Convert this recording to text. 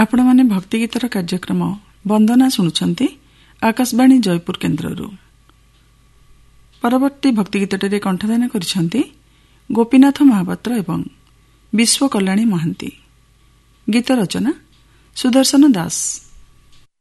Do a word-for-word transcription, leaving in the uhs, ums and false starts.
ଆପଣମାନେ ଭକ୍ତିଗୀତର କାର୍ଯ୍ୟକ୍ରମ ବନ୍ଦନା ଶୁଣୁଛନ୍ତି ଆକାଶବାଣୀ ଜୟପୁର କେନ୍ଦ୍ରରୁ। ପରବର୍ତ୍ତୀ ଭକ୍ତିଗୀତଟିରେ କଣ୍ଠଦାନ କରିଛନ୍ତି ଗୋପୀନାଥ ମହାପାତ୍ର ଏବଂ ବିଶ୍ୱ କଲ୍ୟାଣୀ ମହାନ୍ତି। ଗୀତ ରଚନା ସୁଦର୍ଶନ ଦାସ।